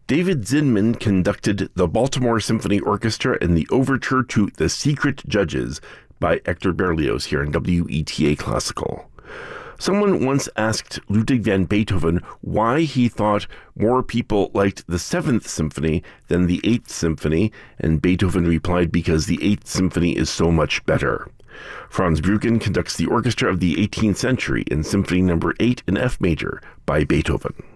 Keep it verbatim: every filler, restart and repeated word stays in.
David Zinman conducted the Baltimore Symphony Orchestra in the overture to The Secret Judges by Hector Berlioz here on W E T A Classical. Someone once asked Ludwig van Beethoven why he thought more people liked the Seventh Symphony than the Eighth Symphony, and Beethoven replied, because the Eighth Symphony is so much better. Franz Bruggen conducts the orchestra of the eighteenth century in Symphony Number eight in F major by Beethoven.